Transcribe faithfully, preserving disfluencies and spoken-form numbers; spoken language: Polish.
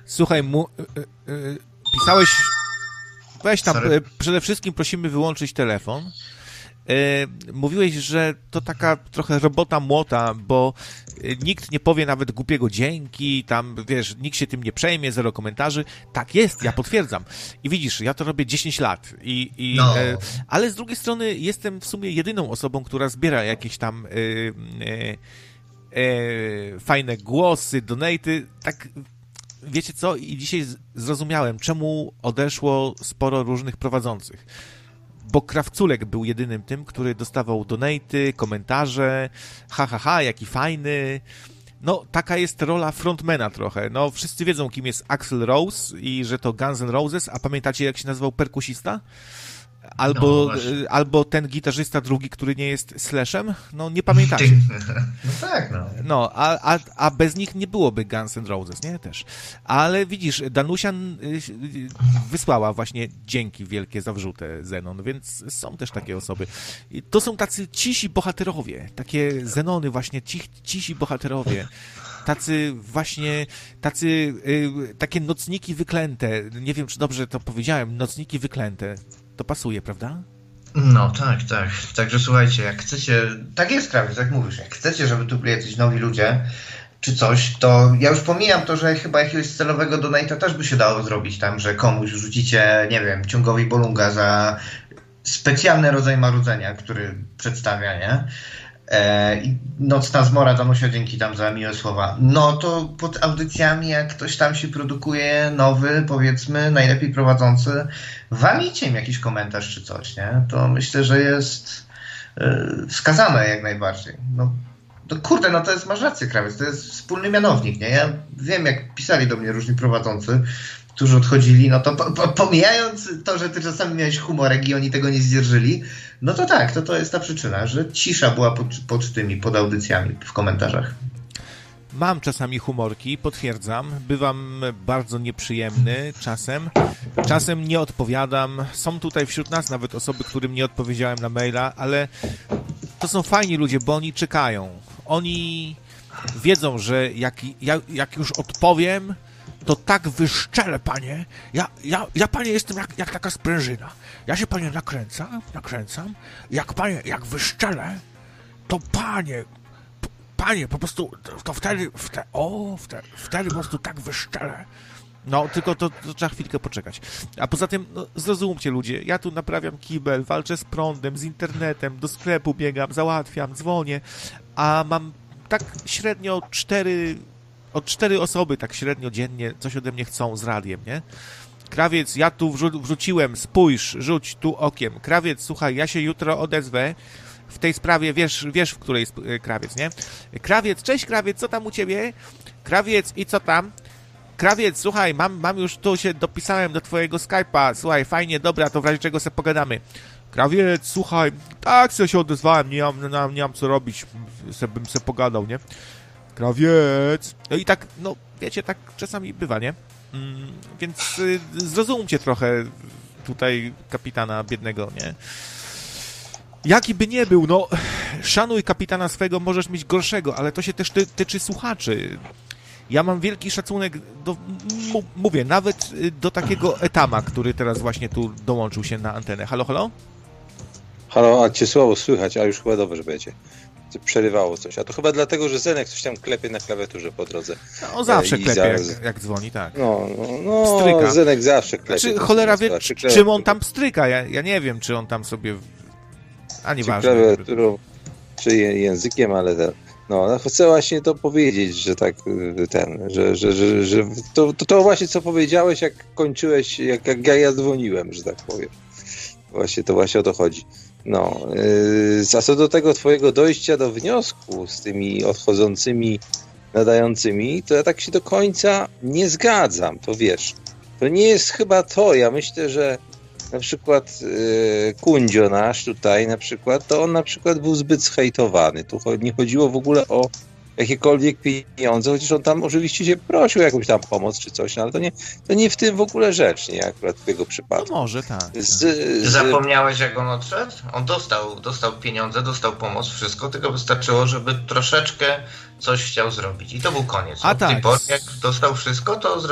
Słuchaj, mu, y, y, pisałeś... Weź tam, y, przede wszystkim prosimy wyłączyć telefon. Y, mówiłeś, że to taka trochę robota młota, bo y, nikt nie powie nawet głupiego dzięki, tam, wiesz, nikt się tym nie przejmie, zero komentarzy. Tak jest, ja potwierdzam. I widzisz, ja to robię dziesięć lat. I, i, no. y, ale z drugiej strony jestem w sumie jedyną osobą, która zbiera jakieś tam... Y, y, y, fajne głosy, donaty, tak... Wiecie co? I dzisiaj zrozumiałem, czemu odeszło sporo różnych prowadzących. Bo Krawculek był jedynym tym, który dostawał donaty, komentarze, ha, ha, ha, jaki fajny. No, taka jest rola frontmana trochę. No, wszyscy wiedzą, kim jest Axl Rose i że to Guns N' Roses, a pamiętacie, jak się nazywał perkusista? Albo, no, albo ten gitarzysta drugi, który nie jest Slashem? No, nie pamiętacie. No tak, no. No, a, a, a bez nich nie byłoby Guns N' Roses, nie? Też. Ale widzisz, Danusia wysłała właśnie dzięki wielkie za wrzutę Zenon, więc są też takie osoby. I to są tacy cisi bohaterowie, takie Zenony właśnie, ci, cisi bohaterowie. Tacy właśnie, tacy, y, takie nocniki wyklęte. Nie wiem, czy dobrze to powiedziałem, nocniki wyklęte. To pasuje, prawda? No tak, tak. Także słuchajcie, jak chcecie, tak jest Krawiec, jak mówisz, jak chcecie, żeby tu byli jacyś nowi ludzie, czy coś, to ja już pomijam to, że chyba jakiegoś celowego donate'a też by się dało zrobić tam, że komuś rzucicie, nie wiem, ciągowi Bolunga za specjalny rodzaj marudzenia, który przedstawia, nie? I nocna zmora Danusia, dzięki tam za miłe słowa. No to pod audycjami, jak ktoś tam się produkuje nowy, powiedzmy, najlepiej prowadzący, walnijcie im jakiś komentarz czy coś, nie? To myślę, że jest yy, wskazane jak najbardziej. No, no kurde, no to jest, masz rację, Krawiec, to jest wspólny mianownik, nie? Ja wiem, jak pisali do mnie różni prowadzący, którzy odchodzili, no to po, po, pomijając to, że ty czasami miałeś humorek i oni tego nie zdzierżyli, no to tak, to to jest ta przyczyna, że cisza była pod, pod tymi, pod audycjami w komentarzach. Mam czasami humorki, potwierdzam. Bywam bardzo nieprzyjemny czasem. Czasem nie odpowiadam. Są tutaj wśród nas nawet osoby, którym nie odpowiedziałem na maila, ale to są fajni ludzie, bo oni czekają. Oni wiedzą, że jak, jak, jak już odpowiem, to tak wyszczelę, panie. Ja, ja, ja panie, jestem jak, jak taka sprężyna. Ja się, panie, nakręcam, nakręcam. Jak, panie, jak wyszczelę, to, panie, p- panie, po prostu, to, to wtedy, wtedy, o, wtedy, wtedy po prostu tak wyszczelę. No, tylko to, to trzeba chwilkę poczekać. A poza tym, no, zrozumcie ludzie, ja tu naprawiam kibel, walczę z prądem, z internetem, do sklepu biegam, załatwiam, dzwonię, a mam tak średnio cztery... Od cztery osoby tak średnio dziennie coś ode mnie chcą z radiem, nie? Krawiec, ja tu wrzu- wrzuciłem, spójrz, rzuć tu okiem. Krawiec, słuchaj, ja się jutro odezwę w tej sprawie, wiesz, wiesz w której sp- Krawiec, nie? Krawiec, cześć Krawiec, co tam u ciebie? Krawiec, i co tam? Krawiec, słuchaj, mam, mam już tu się dopisałem do twojego Skype'a, słuchaj, fajnie, dobra, to w razie czego sobie pogadamy. Krawiec, słuchaj, tak sobie się odezwałem, nie mam, nie mam, nie mam co robić, se, bym se pogadał, nie? Krawiec. No i tak, no wiecie, tak czasami bywa, nie? Mm, więc y, zrozumcie trochę tutaj kapitana biednego, nie? Jaki by nie był, no szanuj kapitana swego, możesz mieć gorszego, ale to się też ty, tyczy słuchaczy. Ja mam wielki szacunek do, m- mówię, nawet do takiego Etama, który teraz właśnie tu dołączył się na antenę. Halo, halo? Halo, a cię słabo słychać, a już chyba dobrze będzie. Przerywało coś. A to chyba dlatego, że Zenek coś tam klepie na klawiaturze po drodze. No zawsze I klepie, zaraz... jak, jak dzwoni, tak. No, no, no Stryka. Zenek zawsze klepie. Znaczy, cholera wie, czy, czym on tam stryka. Ja, ja nie wiem, czy on tam sobie... A nieważne. Czy klawiaturą, czy językiem, ale... Ten... No, no, chcę właśnie to powiedzieć, że tak ten, że, że, że, że to, to, to właśnie co powiedziałeś, jak kończyłeś, jak, jak ja dzwoniłem, że tak powiem. Właśnie to właśnie o to chodzi. No, yy, a co do tego twojego dojścia do wniosku z tymi odchodzącymi nadającymi, to ja tak się do końca nie zgadzam, to wiesz. To nie jest chyba to. Ja myślę, że na przykład yy, Kundzio nasz tutaj na przykład, to on na przykład był zbyt zhejtowany. Tu nie chodziło w ogóle o jakiekolwiek pieniądze, chociaż on tam oczywiście się prosił o jakąś tam pomoc czy coś, no ale to nie, to nie w tym w ogóle rzecz, nie akurat w jego przypadku. No może, tak. tak. Z, z... Zapomniałeś, jak on odszedł? On dostał, dostał pieniądze, dostał pomoc, wszystko, tylko wystarczyło, żeby troszeczkę coś chciał zrobić. I to był koniec. A tak. Jak dostał wszystko, to